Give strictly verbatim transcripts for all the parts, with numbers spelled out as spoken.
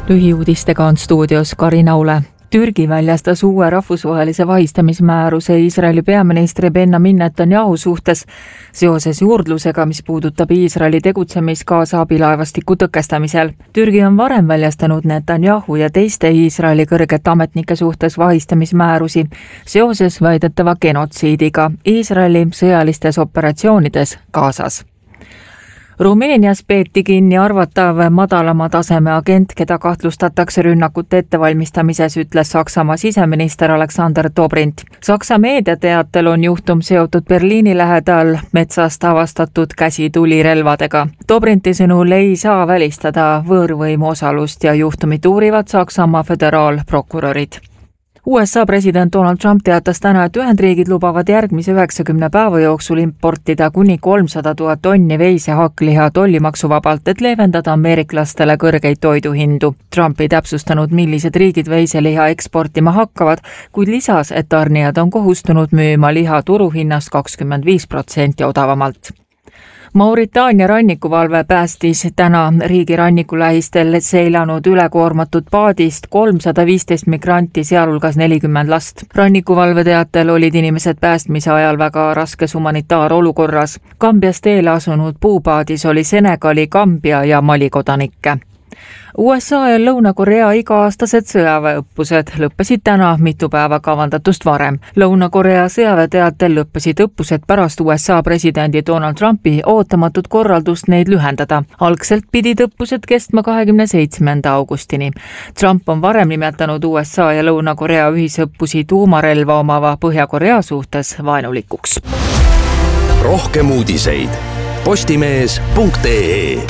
Lühiuudistega on stuudios Karina Ule. Türgi väljastas uue rahvusvahelise vahistamismääruse Iisraeli peaministri Benjamin Netanyahu suhtes seoses juurdlusega, mis puudutab Iisraeli tegutsemist kaasabilaevastiku tõkestamisel. Türgi on varem väljastanud Netanyahu ja teiste Iisraeli kõrgete ametnike suhtes vahistamismäärusi seoses väidetava genotsiidiga Iisraeli sõjalistes operatsioonides Gazas. Rumeenias peeti kinni arvatav madalama taseme agent, keda kahtlustatakse rünnakute ettevalmistamises, ütles Saksamaa siseminister Alexander Dobrindt. Saksa meedia teatel on juhtum seotud Berliini lähedal metsast avastatud käsitulirelvadega. Dobrinti sõnul ei saa välistada võõrvõimu osalust ja juhtumit uurivad Saksamaa föderaalprokurörid. U S A president Donald Trump teatas täna, et Ühendriigid lubavad järgmise üheksakümne päeva jooksul importida kuni kolmsada tuhat tonni veise hakkliha tollimaksuvabalt, et leevendada ameeriklastele kõrgeid toiduhindu. Trump ei täpsustanud, millised riigid veiseliha eksportima hakkavad, kuid lisas, et tarnijad on kohustunud müüma liha turuhinnast kakskümmend viis protsenti odavamalt. Mauritaania rannikuvalve päästis täna riigi rannikulähistel seilanud ülekoormatud paadist kolmsada viisteist migranti, sealhulgas nelikümmend last. Rannikuvalve teatel olid inimesed päästmise ajal väga raskes humanitaarolukorras. Kambias teele asunud puupaadis oli Senegali, Kambia ja Mali kodanikke. U S A ja Lõuna-Korea iga-aastased sõjaväeõppused lõppesid täna mitu päeva kavandatust varem. Lõuna-Korea sõjaväeteatel lõppesid õppused pärast U S A presidendi Donald Trumpi ootamatut korraldust neid lühendada. Algselt pidid õppused kestma kahekümne seitsmenda augustini. Trump on varem nimetanud U S A ja Lõuna-Korea ühisõppusi tuumarelva omava Põhja-Korea suhtes vaenulikuks. Rohkem uudiseid postimees punkt ee.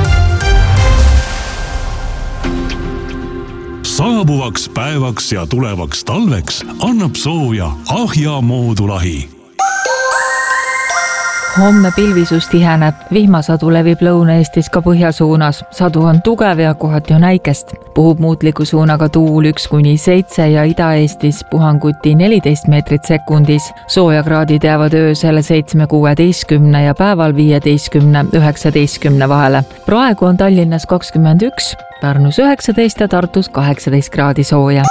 Saabuvaks päevaks ja tulevaks talveks annab sooja Ahja moodulahi. Homme pilvisus tiheneb, vihmasadu levib Lõuna-Eestis ka põhjasuunas. Sadu on tugev ja kohati on äikest. Puhub muutliku suunaga tuul üks kuni seitse ja Ida-Eestis puhanguti neliteist meetrit sekundis. Soojakraadid jäävad öösel seitsme kuueteistkümne ja päeval viieteistkümne üheksateistkümne vahele. Praegu on Tallinnas kakskümmend üks, Pärnus üheksateist ja Tartus kaheksateist kraadi sooja.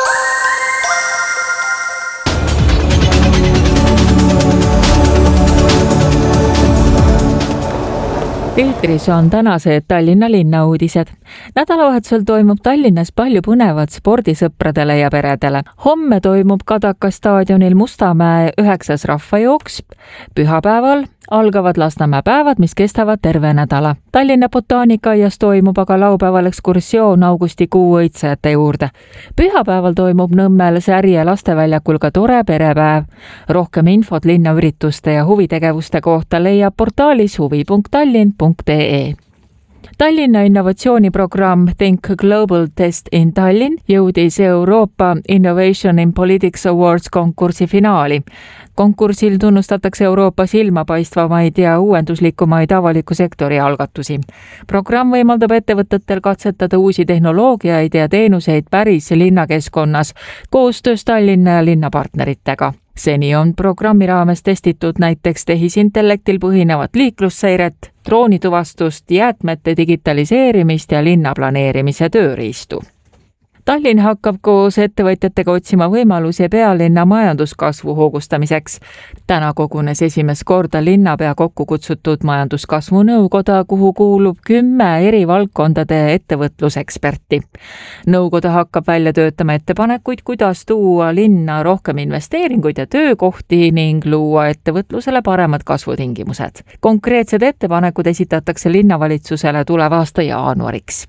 Eetris on tänased Tallinna linna uudised. Nädalavahetusel toimub Tallinnas palju põnevat spordisõpradele ja peredele. Homme toimub Kadaka staadionil Mustamäe üheksas rahvajooks. Pühapäeval algavad Lasnamäe päevad, mis kestavad terve nädala. Tallinna botaanikaaias toimub aga laupäeval ekskursioon augustikuu õitsajate juurde. Pühapäeval toimub Nõmmel Särje lasteväljakul ka tore perepäev. Rohkem infot linnaürituste ja huvitegevuste kohta leiab portaalis huvi punkt tallinn punkt ee. Tallinna innovatsiooniprogramm Think Global Test in Tallinn jõudis Euroopa Innovation in Politics Awards konkursi finaali. Konkursil tunnustatakse Euroopa silmapaistvamaid ja uuenduslikumaid avaliku sektori algatusi. Programm võimaldab ettevõtetel katsetada uusi tehnoloogiaid ja teenuseid päris linnakeskkonnas koostöös Tallinna ja linnapartneritega. Seni on programmi raames testitud näiteks tehisintellektil põhinevat liiklusseiret, droonituvastust, jäätmete digitaliseerimist ja linnaplaneerimise tööriistu. Tallinn hakkab koos ettevõtjatega otsima võimalusi pealinna majanduskasvu hoogustamiseks. Täna kogunes esimest korda linnapea kokku kutsutud majanduskasvu nõukoda, kuhu kuulub kümme eri valdkondade ettevõtluseksperti. Nõukoda hakkab välja töötama ettepanekuid, kuidas tuua linna rohkem investeeringuid ja töökohti ning luua ettevõtlusele paremad kasvutingimused. Konkreetsed ettepanekud esitatakse linnavalitsusele tuleva aasta jaanuariks.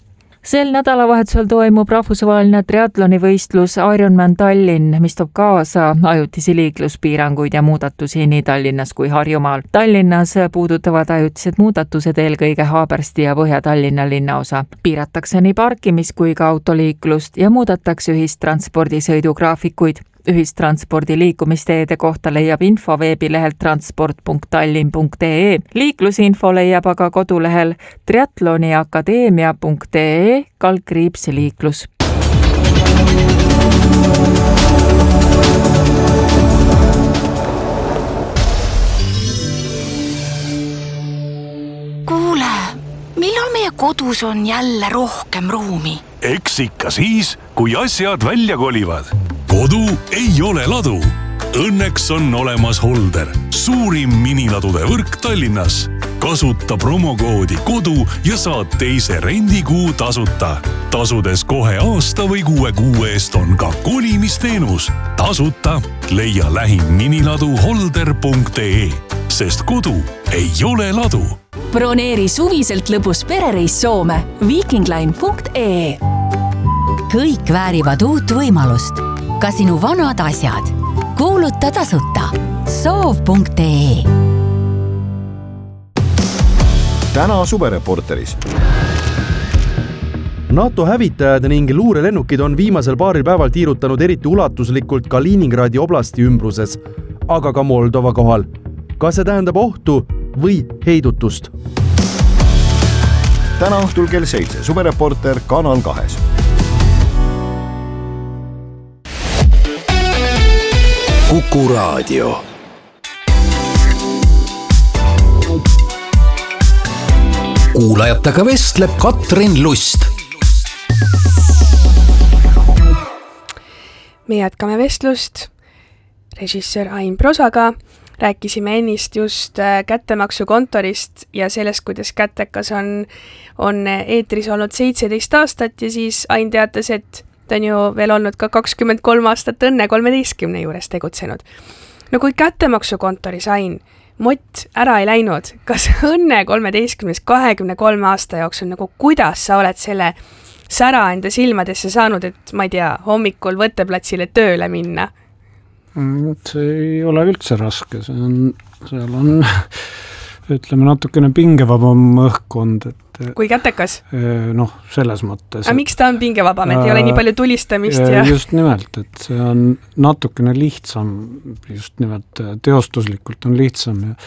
Sel nädalavahetusel toimub rahvusvaheline triatlonivõistlus Ironman Tallinn, mis toob kaasa ajutisi liikluspiiranguid ja muudatusi nii Tallinnas kui Harjumaal. Tallinnas puudutavad ajutised muudatused eelkõige Haabersti ja Põhja-Tallinna linnaosa. Piiratakse nii parkimis- kui ka autoliiklust ja muudetakse ühistranspordisõidugraafikuid. Ühistranspordi liikumisteede kohta leiab info veebilehelt transport punkt tallinn punkt ee. Liiklusinfo leiab aga kodulehel triatloniakadeemia punkt ee kaldkriips liiklus. Kuule, millal meie kodus on jälle rohkem ruumi. Eks ikka siis, kui asjad välja kolivad. Kodu ei ole ladu. Õnneks on olemas Holder, suurim miniladude võrk Tallinnas. Kasuta promokoodi kodu ja saad teise rendikuu tasuta. Tasudes kohe aasta või kuue kuu eest on ka kolimisteenus. Tasuta leia lähim miniladu holder punkt ee, sest kodu ei ole ladu. Broneeri suviselt lõbus perereis Soome viikingline punkt ee. Kõik väärivad uut võimalust. Ka sinu vanad asjad. Kuuluta tasuta. soov punkt ee. Täna Suvereporteris. NATO hävitajad ning luurelennukid on viimasel paaril päeval tiirutanud eriti ulatuslikult Kaliningradi oblasti ümbruses, aga ka Moldova kohal. Kas see tähendab ohtu või heidutust? Täna õhtul kell seitse Suvereporter Kanal kahes. Kuku Raadio. Kuulajatega vestleb Katrin Lust. Me jätkame vestlust režissöör Ain Prosaga. Rääkisime ennist just kättemaksukontorist ja sellest, kuidas kätekas on, on eetris olnud seitseteist aastat ja siis Ain teatas, et ta on ju veel olnud ka kakskümmend kolm aastat Õnne kolmeteistkümne juures tegutsenud. No kui kättemaksukontoris Ain Mott ära ei läinud, kas Õnne kolmeteistkümnes kahekümne kolme aasta jooksul, nagu kuidas sa oled selle sära enda silmadesse saanud, et ma ei tea, hommikul võtteplatsile tööle minna? See ei ole üldse raske, see on, seal on, ütleme, natukene pingevabam õhkkond, et kui kätekas? Noh, selles mõttes. Aga miks ta on pingevabam, et ei ole nii palju tulistamist? Ja... Just nimelt, et see on natukene lihtsam, just nimelt teostuslikult on lihtsam ja,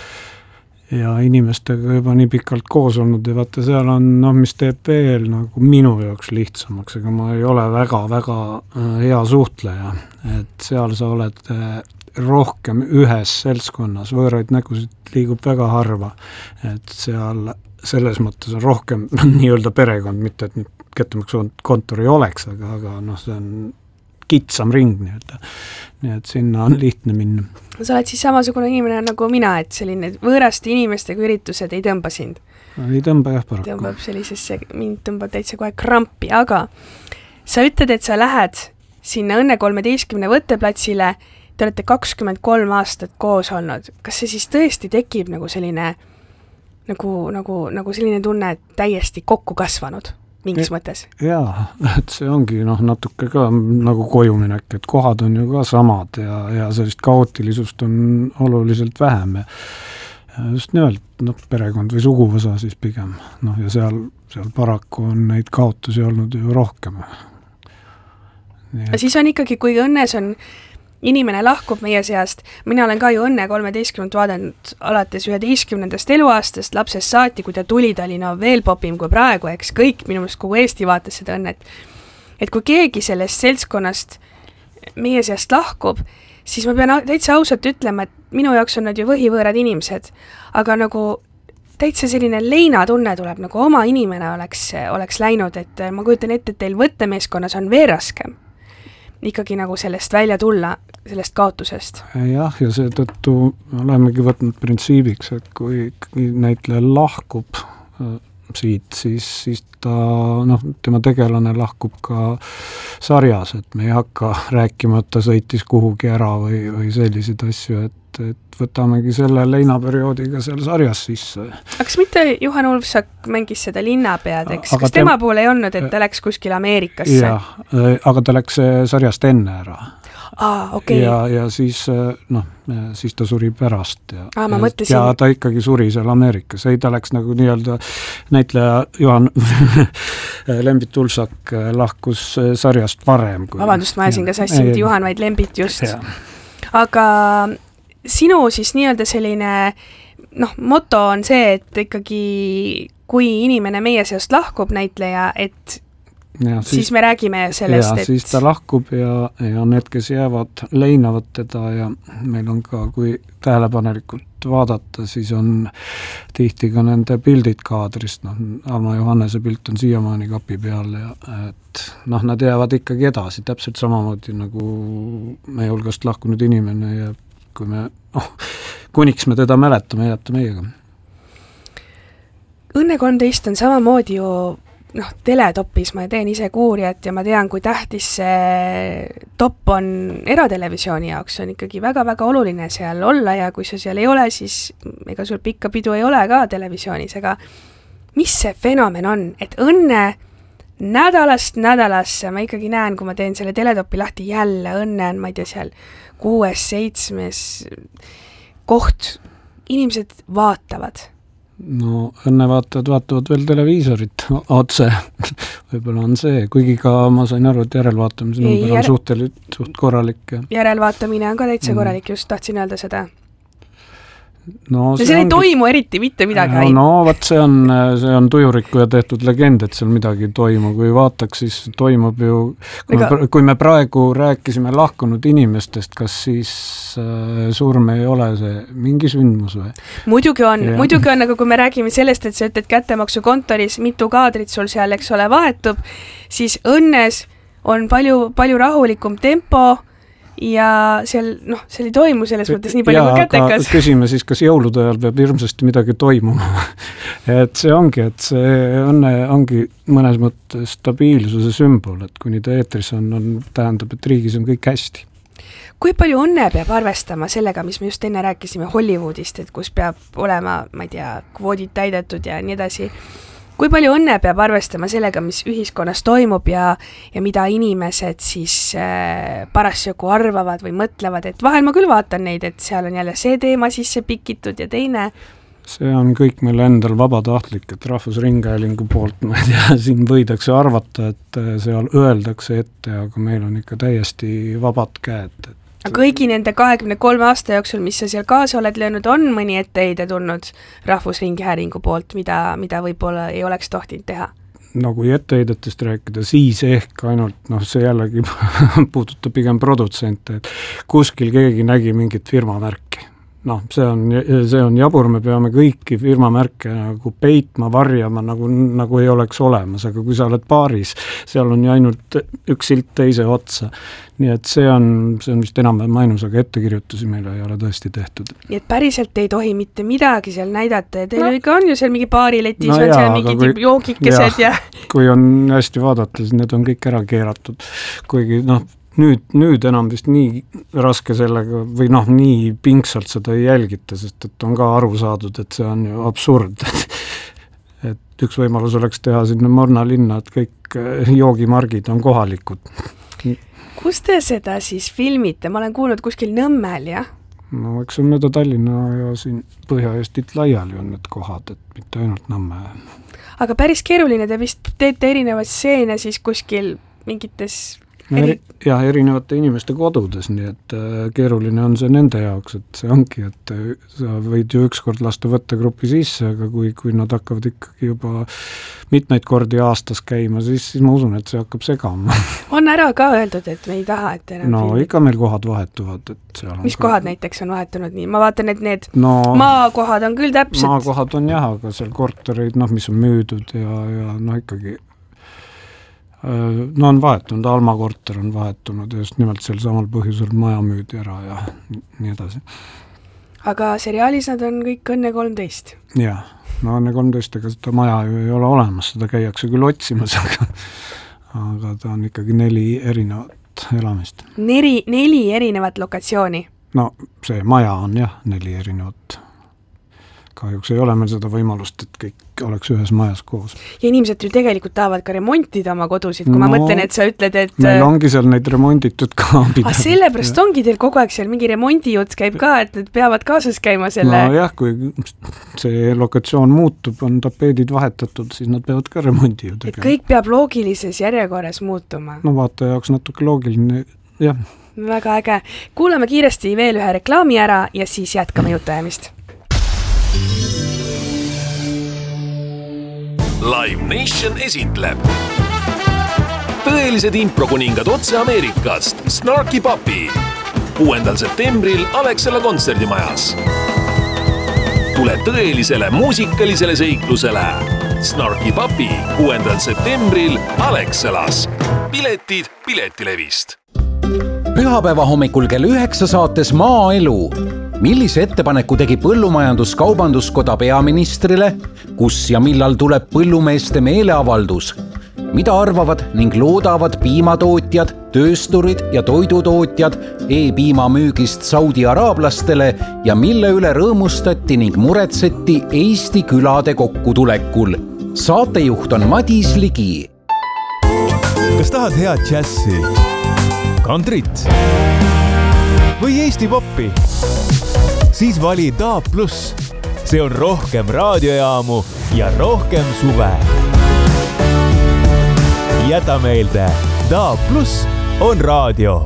ja inimestega juba nii pikalt koos olnud ja vaata, seal on, noh, mis teeb veel nagu minu jaoks lihtsamaks, aga ma ei ole väga-väga hea suhtleja, et seal sa oled rohkem ühes seltskonnas, võõraid nägusid liigub väga harva, et seal selles mõttes on rohkem nii-öelda perekond, mitte et nüüd kättemaksukontor ei oleks, aga, aga noh, see on kitsam ring nii-öelda. Nii et sinna on lihtne minna. Sa oled siis samasugune inimene nagu mina, et selline võõraste inimestega üritused ei tõmba sind? Ei tõmba jah paraku. Tõmbab sellisesse, mind tõmbab täitsa kohe krampi, aga sa ütled, et sa lähed sinna Õnne kolmeteistkümne võtteplatsile, te olete kakskümmend kolm aastat koos olnud. Kas see siis tõesti tekib nagu selline Nagu, nagu, nagu selline tunne, et täiesti kokku kasvanud mingis ja, mõttes? Jaa, et see ongi noh, natuke ka nagu kojuminek, et kohad on ju ka samad ja, ja sellist kaootilisust on oluliselt vähem ja, ja just nimelt noh, perekond või suguvõsa siis pigem noh, ja seal, seal paraku on neid kaotusi olnud ju rohkem. Nii et... Siis on ikkagi, kui Õnnes on inimene lahkub meie seast, mina olen ka ju Õnne kolmeteistkümnend vaadanud alates üheteistkümnendast eluaastast, lapsest saati, kui ta tuli, ta oli no veel popim kui praegu, eks kõik, minu meelest kogu Eesti vaatas seda Õnnet. Et kui keegi sellest seltskonnast meie seast lahkub, siis ma pean täitsa ausalt ütlema, et minu jaoks on nad ju võhivõõrad inimesed, aga nagu täitsa selline leinatunne tuleb, nagu oma inimene oleks, oleks läinud, et ma kujutan ette, et teil võttemeeskonnas on veel raskem ikkagi nagu sellest välja tulla, sellest kaotusest. Jah, ja seetõttu olemegi võtnud printsiibiks, et kui näitleja lahkub siit, siis, siis ta, noh, tema tegelane lahkub ka sarjas, et me ei hakka rääkima, et ta sõitis kuhugi ära või, või selliseid asju, et, et võtamegi selle leinaperioodiga seal sarjas sisse. Kas mitte Juhan Ulfsak mängis seda linnapead, eks? Aga kas tema tem... pool ei olnud, et ta läks kuskil Ameerikasse? Jah, aga ta läks sarjast enne ära. Aa, okay. ja, ja siis, noh, siis ta suri pärast ja, Aa, ja, ja ta ikkagi suri seal Ameerikas. Ei, ta läks nagu nii-öelda näitleja Juhan Lembit Ulfsak lahkus sarjast varem. Kui, Vabandust, ma ajasin ka sassi, mitte Juhan, vaid Lembit just. Ja. Aga sinu siis nii-öelda selline noh, moto on see, et ikkagi kui inimene meie seast lahkub näitleja, et Ja, siis, siis me räägime sellest, ja, et siis ta lahkub ja, ja need, kes jäävad, leinavad teda ja meil on ka, kui tähelepanelikult vaadata, siis on tihti ka nende pildid kaadrist, noh, Alma Johannese pilt on siiamaani kapi peal ja et noh, nad jäävad ikkagi edasi, täpselt samamoodi nagu meie hulgast lahkunud inimene ja kui me, oh, kuniks me teda mäletame, jääb ta meiega. Õnne kolmteist on samamoodi ju noh, teletopis, ma teen ise kuurijat ja ma tean, kui tähtis see top on eratelevisiooni jaoks, on ikkagi väga-väga oluline seal olla ja kui sa seal ei ole, siis ega sul pikka pidu ei ole ka televisioonis, aga mis see fenomen on, et Õnne nädalast nädalasse ma ikkagi näen, kui ma teen selle teletopi lahti jälle, Õnne on, ma ei tea, seal kuues, seitsmes koht, inimesed vaatavad. No Õnne vaatajad vaatavad veel televiisorit otse, võib-olla on see, kuigi ka ma sain aru, et järelvaatamise number on jär... suhteliselt suht korralik. Ja... järelvaatamine on ka täitsa mm. korralik, just tahtsin öelda seda. No, see seal ongi... ei toimu eriti mitte midagi. No, no vaat see on, see on tujuriku ja tehtud legend, et seal midagi ei toimu. Kui vaataks, siis toimub ju, kui, Ega... me, kui me praegu rääkisime lahkunud inimestest, kas siis äh, surm ei ole see mingi sündmus või? Muidugi on, ja... muidugi on, aga kui me räägime sellest, et sa ütled kättemaksukontoris, mitu kaadrit sul seal, eks ole, vahetub, siis Õnnes on palju, palju rahulikum tempo, ja seal, noh, seal ei toimu selles mõttes nii palju kui kätekas. Küsime siis, kas jõulude ajal peab hirmsasti midagi toimuma. et see ongi, et see Õnne ongi mõnes mõttes stabiilsuse sümbol, et kuni ta eetris on, on, tähendab, et riigis on kõik hästi. Kui palju Õnne peab arvestama sellega, mis me just enne rääkisime Hollywoodist, et kus peab olema, ma ei tea, kvoodid täidetud ja nii edasi. Kui palju Õnne peab arvestama sellega, mis ühiskonnas toimub ja, ja mida inimesed siis äh, parasjagu arvavad või mõtlevad, et vahel ma küll vaatan neid, et seal on jälle see teema sisse pikitud ja teine. See on kõik meil endal vabatahtlik, et Rahvusringhäälingu poolt, ma ei tea, siin võidakse arvata, et seal öeldakse ette, aga meil on ikka täiesti vabad käed, et kõigi nende kahekümne kolme aasta jooksul, mis sa seal kaasa oled löönud, on mõni etteheide tulnud Rahvusringhäälingu poolt, mida, mida võib-olla ei oleks tohtinud teha? No kui etteheidetest rääkida, siis ehk ainult, noh, see jällegi puudutab pigem produtsente, et kuskil keegi nägi mingit firmamärki. Noh, see on, see on jabur, me peame kõiki firmamärke nagu peitma, varjama, nagu, nagu ei oleks olemas, aga kui sa oled baaris, seal on ju ainult üks silt teise otsa. Nii et see on, see on vist enam ainus, aga ettekirjutusi meil ei ole tõesti tehtud. Nii et päriselt ei tohi mitte midagi seal näidata ja teil no. ikka on ju seal mingi baariletis, no on jaa, seal mingid kui, joogikesed ja, ja... kui on hästi vaadata, siis need on kõik ära keeratud. Kuigi noh, Nüüd, nüüd enam vist nii raske sellega või noh, nii pingsalt seda ei jälgita, sest et on ka aru saadud, et see on ju absurd. et üks võimalus oleks teha sinna Morna linna, et kõik joogimargid on kohalikud. Kus te seda siis filmite? Ma olen kuulnud kuskil Nõmmel, jah? No eks on mööda Tallinna ja siin Põhja-Eestit laiali on need kohad, et mitte ainult Nõmme. Aga päris keeruline, te vist teete erinevaid stseene siis kuskil mingites... Eri, jah, erinevate inimeste kodudes, nii et äh, keeruline on see nende jaoks, et see ongi, et äh, sa võid ju ükskord lasta võttegrupi sisse, aga kui, kui nad hakkavad ikkagi juba mitmeid kordi aastas käima, siis, siis ma usun, et see hakkab segama. On ära ka öeldud, et me ei taha, et enam no filmid. Ikka meil kohad vahetuvad, et seal on mis ka... kohad näiteks on vahetunud nii? Ma vaatan, et need no, maakohad on küll täpselt. Maakohad on jah, aga seal korterid, noh, mis on müüdud ja, ja noh, ikkagi no on vahetunud, Alma korter on vahetunud ja just nimelt sel samal põhjusel maja müüdi ära ja nii edasi. Aga seriaalis nad on kõik Õnne kolmteist? Jah, no Õnne kolmteist, ega seda maja ju ei ole olemas, seda käiakse küll otsimas, aga, aga ta on ikkagi neli erinevat elamist. Neli, neli erinevat lokatsiooni? No see maja on jah, neli erinevat. Kahjuks ei ole meil seda võimalust, et kõik oleks ühes majas koos. Ja inimesed ju tegelikult tahavad ka remontida oma kodusid, kui no, ma mõtlen, et sa ütled, et... Meil ongi seal neid remonditud ka pidanud. Ah, sellepärast ongi teil kogu aeg seal mingi remondijutt käib ka, et need peavad kaasas käima selle... No jah, kui see lokatsioon muutub, on tapeedid vahetatud, siis nad peavad ka remondi ju tegema. Et kõik peab loogilises järjekorras muutuma. No vaata jaoks natuke loogiline, jah. Väga äge. Kuulame kiiresti veel ühe reklaami ära ja siis jätkame jutuajamist. Live Nation esitleb tõelised improkuningad otse Ameerikast. Snarky Puppy. kuuendal septembril Alexela kontserdimajas. Tule tõelisele muusikalisele seiklusele. Snarky Puppy kuuendal septembril Alexelas. Piletid Piletilevist. Pühapäeva hommikul kell üheksa saates Maaelu. Millise ettepaneku tegi Põllumajandus-Kaubanduskoda peaministrile, kus ja millal tuleb põllumeeste meeleavaldus? Mida arvavad ning loodavad piimatootjad, töösturid ja toidutootjad e-piima müügist Saudi araablastele ja mille üle rõõmustati ning muretseti Eesti külade kokkutulekul? Saatejuht on Madis Ligi. Kas tahad head džässi, kantrit või Eesti poppi? Siis vali Daab pluss. See on rohkem raadiojaamu ja rohkem suve. Jäta meelde, Daab pluss on raadio.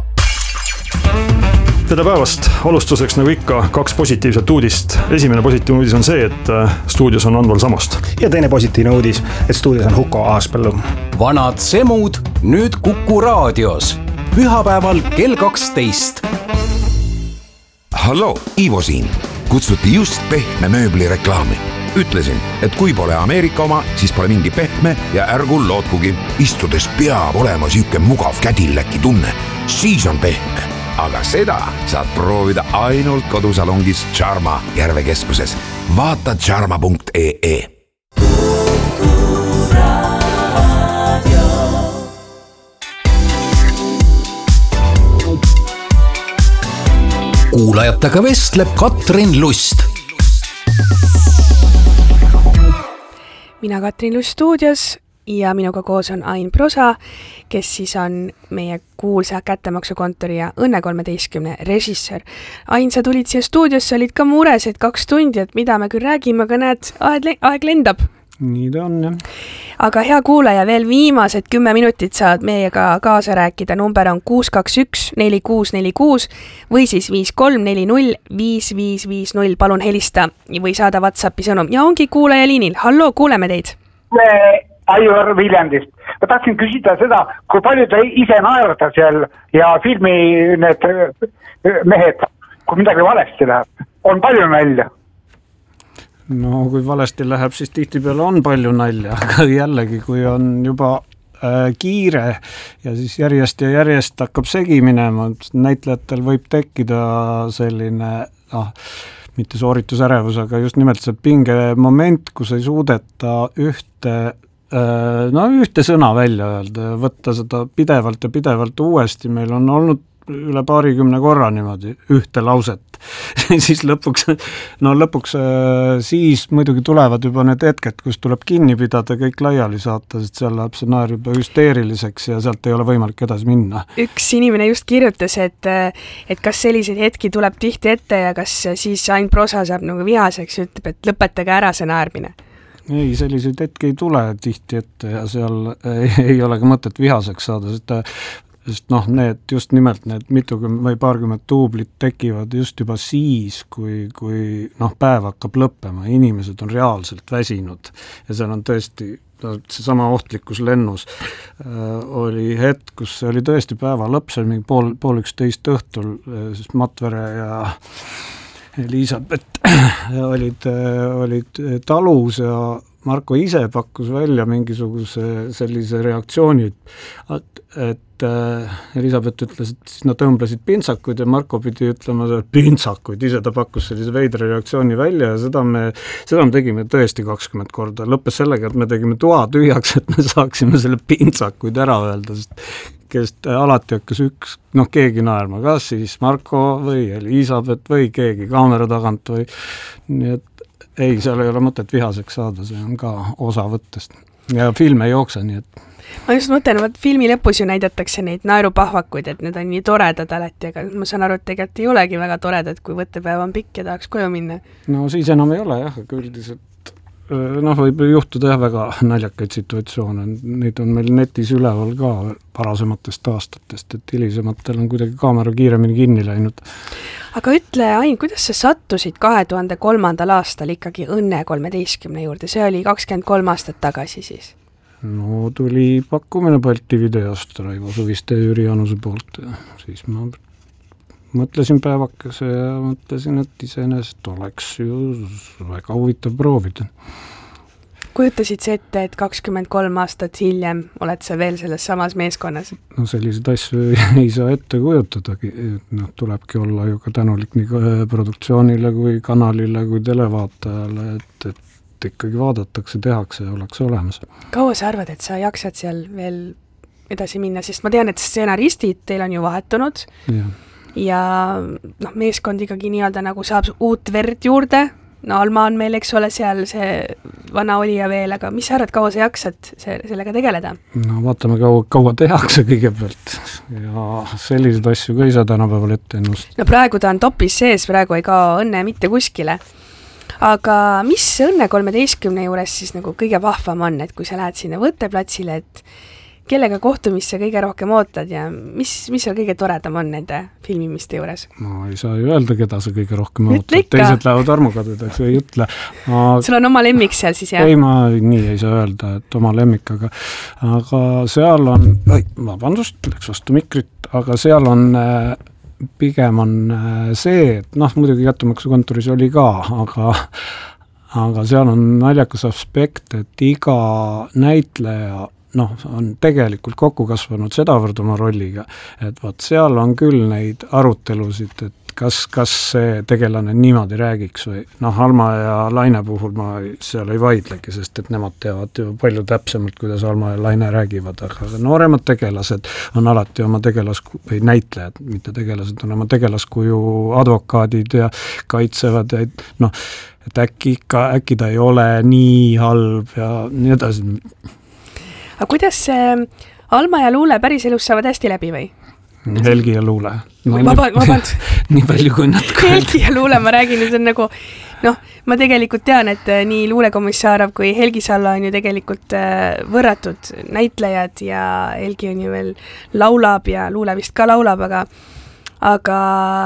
Tere päevast! Alustuseks nagu ikka kaks positiivset uudist. Esimene positiivne uudis on see, et stuudios on Anval Samost. Ja teine positiivne uudis, et stuudios on Huko Aaspõllu. Vanad semud nüüd Kuku raadios. Pühapäeval kell kaksteist. Hallo, Ivo siin. Kutsuti just pehme mööbli reklaami. Ütlesin, et kui pole Ameerika oma, siis pole mingi pehme ja ärgu lootkugi. Istudes peab olema süüke mugav kädilläki tunne. Siis on pehme. Aga seda saad proovida ainult kodusalongis Charma Järvekeskuses. Vaata charma punkt ee. Kuulajatega vestleb Katrin Lust. Mina Katrin Lust stuudios ja minuga koos on Ain Prosa, kes siis on meie kuulsa kättemaksukontori ja Õnne kolmeteistkümne režissöör. Ain, sa tulid siia stuudiosse, olid ka mures, et kaks tundi, et mida me küll räägime, aga näed, aeg lendab. Nii ta on, jah. Aga hea kuulaja, veel viimased kümme minutit saad meiega kaasa rääkida. Number on kuus kaks üks neli kuus neli kuus või siis viis kolm neli null viis viis viis null. Palun helista või saada WhatsAppi sõnum. Ja ongi kuulaja liinil. Hallo, kuuleme teid. Aivar Viljandist. Ma tahtsin küsida seda, kui palju te ise naerata seal ja filmi need mehed, kui midagi valesti läheb. On palju nalja? No kui valesti läheb, siis tihtipeale on palju nalja, aga jällegi, kui on juba äh, kiire ja siis järjest ja järjest hakkab segi minema, näitlejatel võib tekkida selline, noh, mitte sooritusärevus, aga just nimelt see pinge moment, kus ei suudeta ühte, äh, no ühte sõna välja öelda ja võtta seda pidevalt ja pidevalt uuesti. Meil on olnud üle paarikümne korra niimoodi ühte lauset. siis lõpuks, no lõpuks siis muidugi tulevad juba need hetked, kus tuleb kinni pidada, kõik laiali saata, sest seal läheb see naer juba hüsteeriliseks ja sealt ei ole võimalik edasi minna. Üks inimene just kirjutas, et, et kas selliseid hetki tuleb tihti ette ja kas siis Ain Prosa saab nagu vihaseks, ütleb, et lõpetage ära see naermine. Ei, selliseid hetki ei tule tihti ette ja seal ei, ei ole ka mõtet vihaseks saada, sest sest noh, need just nimelt need mitukümmend või paarkümmend duublit tekivad just juba siis, kui, kui noh, päev hakkab lõppema, inimesed on reaalselt väsinud ja seal on tõesti see sama ohtlikus lennus äh, oli hetk, kus see oli tõesti päeva lõpp, see oli mingi pool, pool üksteist õhtul, sest Matvere ja Elisabeth olid, olid talus ja Marko ise pakkus välja mingisuguse sellise reaktsiooni, et, et Elisabeth ütles, et siis nad tõmblesid pintsakuid ja Marko pidi ütlema pintsakuid, ise ta pakkus sellise veidra reaktsiooni välja ja seda me, seda me tegime tõesti kakskümmend korda. Lõppes sellega, et me tegime toa tühjaks, et me saaksime selle pintsakuid ära öelda, sest kes alati hakkas üks, noh keegi naerma, kas siis Marko või Elisabeth või keegi kaamera tagant või nii, et ei, seal ei ole mõtet vihaseks saada, see on ka osa võttest. Ja film ei jookse, nii et... Ma just mõtlen, et filmi lõpus ju näidatakse neid naerupahvakuid, et need on nii toredad alati, aga ma saan aru, et tegelikult ei olegi väga toredad, kui võttepäev on pikk ja tahaks koju minna. No siis enam ei ole jah, aga üldiselt noh, võib juhtuda jah väga naljakaid situatsioone, neid on meil netis üleval ka varasematest aastatest, et hilisematel on kuidagi kaamera kiiremini kinni läinud. Aga ütle, Ain, kuidas sa sattusid kahe tuhande kolmandal aastal ikkagi Õnne kolmeteistkümne juurde, see oli kakskümmend kolm aastat tagasi siis? no tuli pakkumine Balti videost Raivo Suviste ja Jüri Januse poolt ja siis ma mõtlesin päevakese ja mõtlesin, et iseenesest oleks ju väga huvitav proovida. Kujutasid see ette, et kakskümmend kolm aastat hiljem oled sa veel selles samas meeskonnas? No selliseid asju ei saa ette kujutadagi, noh, tulebki olla ju ka tänulik nii produktsioonile kui kanalile kui televaatajale, et, et ikkagi vaadatakse, tehakse ja ollakse olemas. Kaua sa arvad, et sa jaksad seal veel edasi minna, sest ma tean, et stsenaristid teil on ju vahetunud ja, ja noh, meeskond ikkagi nii-öelda nagu saab uut verd juurde. No Alma on meil, eks ole, seal see vana olija veel, aga mis sa arvad, kaua sa jaksad see, sellega tegeleda? No vaatame, kaua, kaua tehakse kõigepealt ja selliseid asju ka ei saa tänapäeval ette ennust. No praegu ta on topis sees, praegu ei kao Õnne mitte kuskile. Aga mis Õnne kolmeteistkümne juures siis nagu kõige vahvam on, et kui sa lähed sinna võtteplatsile, et kellega kohtumisse kõige rohkem ootad ja mis, mis seal kõige toredam on nende filmimiste juures? No ei saa ju öelda, keda sa kõige rohkem ootad. Teised lähevad armukadudeks või ütle. Ma... Sul on oma lemmik seal siis, jah? Ei, ma nii ei saa öelda, et oma lemmik, aga, aga seal on, oi, vabandust, läks vastu mikrit, aga seal on pigem on see, et noh, muidugi Kättemaksu kontoris oli ka, aga aga seal on naljakas aspekt, et iga näitleja noh, on tegelikult kokku kasvanud sedavõrd oma rolliga, et vaat seal on küll neid arutelusid, et kas, kas see tegelane niimoodi räägiks või noh, Alma ja Laine puhul ma seal ei vaidlegi, sest et nemad teavad ju palju täpsemalt, kuidas Alma ja Laine räägivad, aga nooremad tegelased on alati oma tegelas- või näitlejad, mitte tegelased, on oma tegelaskuju advokaadid ja kaitsevad ja noh, et äkki ikka, äkki ta ei ole nii halb ja nii edasi. Aga kuidas see Alma ja Luule päris elus saavad hästi läbi või? Helgi ja Luule. No, vaband, vaband. nii palju kui nad ka. Helgi ja Luule, ma räägin, see on nagu, noh, ma tegelikult tean, et nii Luule Komissaarov kui Helgi Sallo on ju tegelikult võrratud näitlejad ja Helgi on ju veel laulab ja Luule vist ka laulab, aga, aga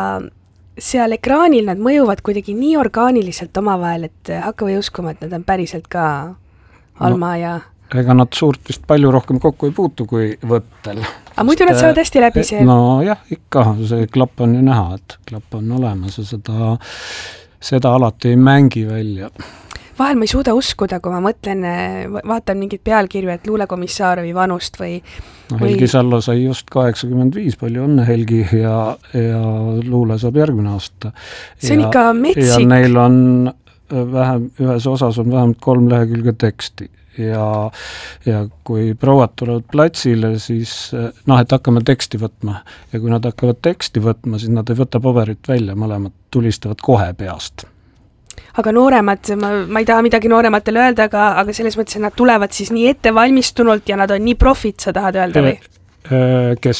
seal ekraanil nad mõjuvad kuidagi nii orgaaniliselt omavahel, et hakka või uskuma, et nad on päriselt ka Alma no. ja ega nad suurt vist palju rohkem kokku ei puutu kui võttel. Aga muidu nad saavad hästi läbi see? No jah, ikka, see klapp on ju näha, et klapp on olemas ja seda, seda alati ei mängi välja. Vahel ma ei suuda uskuda, kui ma mõtlen, vaatan mingit pealkirju, et Luule Komissaarovi vanust või... No, Helgi või... Sallo sai just kaheksakümmend viis, palju õnne Helgi ja, ja Luule saab järgmine aasta. See on ja, ikka metsik. Ja neil on vähem, ühes osas on vähemalt kolm lehekülge teksti. Ja, ja kui prouad tulevad platsile, siis noh, et hakkame teksti võtma ja kui nad hakkavad teksti võtma, siis nad ei võta paberit välja, mõlemad tulistavad kohe peast. Aga nooremad, ma, ma ei taha midagi noorematele öelda, aga, aga selles mõttes, et nad tulevad siis nii ettevalmistunult ja nad on nii profid, sa tahad öelda või? Kes,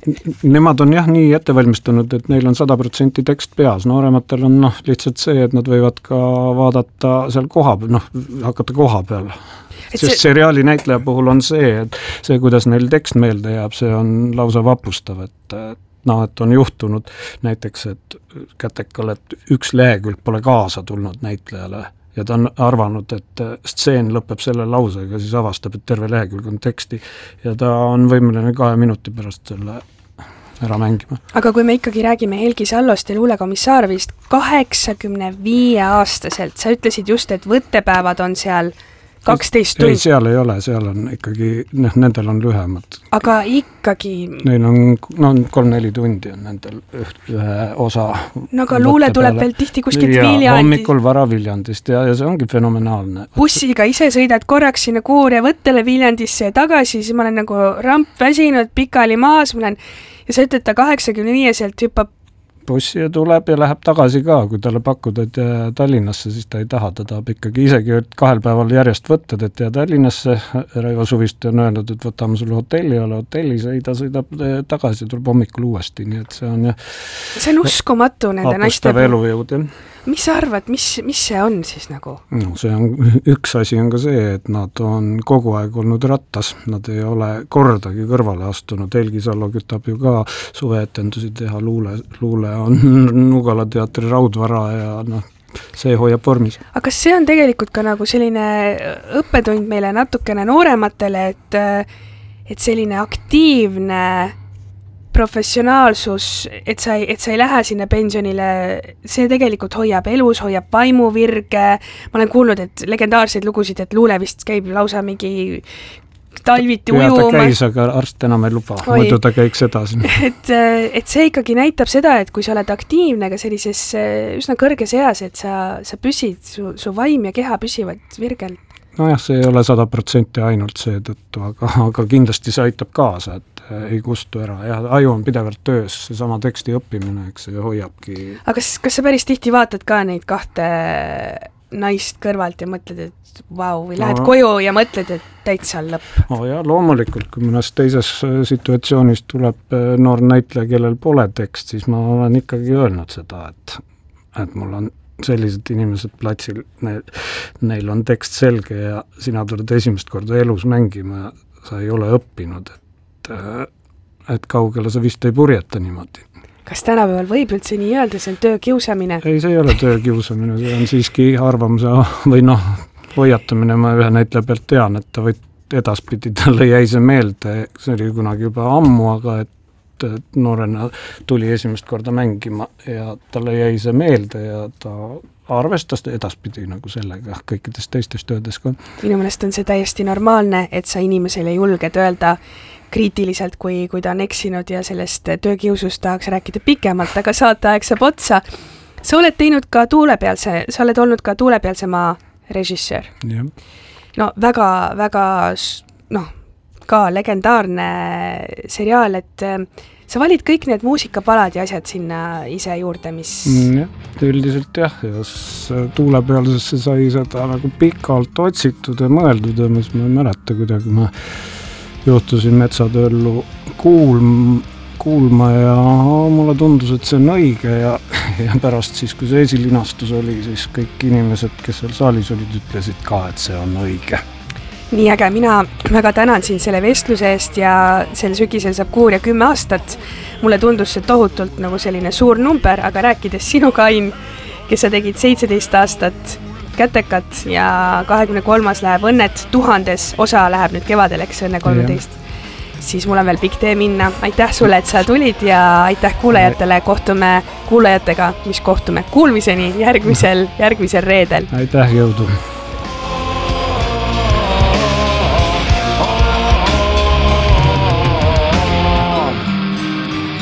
nemad on jah nii ettevalmistunud, et neil on sada protsenti tekst peas, noorematel on noh, lihtsalt see, et nad võivad ka vaadata seal koha peal, noh, hakata koha peal. Sest see... seriaali näitleja puhul on see, et see, kuidas neil tekst meelde jääb, see on lausa vapustav, et noh, et on juhtunud näiteks, et Kätekal, et üks lehekülg pole kaasa tulnud näitlejale ja ta on arvanud, et stseen lõpeb selle lausega, siis avastab, et terve lehekülg on teksti ja ta on võimeline kahe minuti pärast selle ära mängima. Aga kui me ikkagi räägime Helgi Sallost ja Luule Komissaarovist kaheksakümne viie aastaselt, sa ütlesid just, et võttepäevad on seal kaksteist tundi. Ei, seal ei ole, seal on ikkagi, noh, nendel on lühemad. Aga ikkagi... Neil on, no kolm-neli tundi on nendel ühe osa. No aga Luule tuleb veel tihti kuskilt Viljandist. Ja hommikul vara Viljandist ja, ja see ongi fenomenaalne. Bussiga ise sõidad korraks sinna Kuurja võttele Viljandisse ja tagasi, siis ma olen nagu ramp väsinud, pikali maas, ma olen, ja sa ütled, ta kaheksakümne viieselt hüppab bussi ja tuleb ja läheb tagasi ka, kui talle pakkuda, et jää Tallinnasse, siis ta ei taha, ta tahab ikkagi isegi kahel päeval järjest võtta, et jää Tallinnasse, Raivo Suviste on öelnud, et võtame sulle hotelli, ole hotelli, sõida, sõidab tagasi, tuleb hommikul uuesti, nii et see on jah... See on uskumatu nende naiste... elujõud, jah. Mis sa arvad, mis, mis see on siis nagu? No see on, üks asi on ka see, et nad on kogu aeg olnud rattas, nad ei ole kordagi kõrvale astunud, Helgi Sallo kütab ju ka suveetendusi teha, Luule, Luule on Nugala teatri raudvara ja noh, see hoiab vormis. aga kas see on tegelikult ka nagu selline õppetund meile natukene noorematele, et, et selline aktiivne professionaalsus, et sa, et sa ei lähe sinna pensionile, see tegelikult hoiab elus, hoiab vaimu virge. Ma olen kuulnud, et legendaarseid lugusid, et luule vist käib lausa mingi talviti ja, ujuma. Ta käis, aga arst enam ei luba, muidu ta käiks edasi. Et, et see ikkagi näitab seda, et kui sa oled aktiivne ka sellises üsna kõrges eas, et sa, sa püsid, su, su vaim ja keha püsivad virgel. Nojah, see ei ole sada protsenti ainult seetõttu, aga, aga kindlasti see aitab kaasa, et ei kustu ära. Ja aju on pidevalt töös, see sama teksti õppimine, eks see hoiabki. Aga kas, kas sa päris tihti vaatad ka neid kahte naist kõrvalt ja mõtled, et vau, või lähed no, koju ja mõtled, et täitsa on lõpp? Oh ja, loomulikult, kui mõnes teises situatsioonis tuleb noor näitleja, kellel pole tekst, siis ma olen ikkagi öelnud seda, et, et mul on sellised inimesed platsil, neil, neil on tekst selge ja sina tuled esimest korda elus mängima ja sa ei ole õppinud, et, et kaugele sa vist ei purjeta niimoodi. Kas tänapäeval võib üldse nii öelda, see on töökiusamine? Ei, see ei ole töökiusamine, see on siiski arvamuse või noh, hoiatamine, ma ühe näitleja pealt tean, et ta võid edaspidi, talle jäi see meelde, see oli kunagi juba ammu, aga et et noorena tuli esimest korda mängima ja talle jäi see meelde ja ta arvestas edaspidi nagu sellega kõikides teistes töödes ka. Minu mõnest on see täiesti normaalne, et sa inimesele julged öelda kriitiliselt, kui, kui ta on eksinud ja sellest töökiusust tahaks rääkida pikemalt, aga saateaeg saab otsa. Sa oled teinud ka tuulepealse, sa oled olnud ka tuulepealse maa režissöör. Ja. No väga, väga, noh, ka legendaarne seriaal, et sa valid kõik need muusikapalad ja asjad sinna ise juurde, mis... Ja, üldiselt jah, ja tuulepealsesse sai seda nagu pikalt otsitud ja mõeldud ja mis ma ei mäleta kuidagi, ma juhtusin metsatööllu kuulm, kuulma ja mulle tundus, et see on õige ja, ja pärast siis, kui see esilinastus oli, siis kõik inimesed, kes seal saalis olid, ütlesid ka, et see on õige. Nii äge, mina väga tänan siin selle vestluse eest ja sel sügisel saab kuur ja kümme aastat. Mulle tundus see tohutult nagu selline suur number, aga rääkides sinuga, Ain, kes sa tegid seitseteist aastat kätekat ja kahekümne kolmas läheb õnnet, tuhandes osa läheb nüüd kevadel, eks õnne kolmeteist. Siis mul on veel pikk tee minna. Aitäh sulle, et sa tulid ja aitäh kuulajatele. Kohtume kuulajatega, mis kohtume kuulmiseni järgmisel, järgmisel reedel. Aitäh, jõudu!